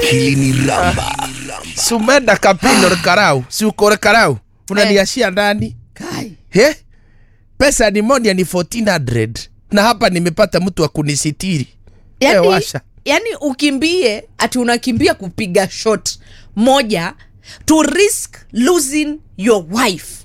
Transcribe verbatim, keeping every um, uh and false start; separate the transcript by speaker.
Speaker 1: Akili ni ramba.
Speaker 2: Sumenda kapino karau, si ukore karau. Unaniashia ndani.
Speaker 3: Kai.
Speaker 2: He? Pesa ni moja ni fourteen hundred. Na hapa nimepata mtu wa kunisitiri.
Speaker 3: Yani,
Speaker 2: washa.
Speaker 3: yani ukimbie ati unakimbia kupiga shot moja to risk losing your wife.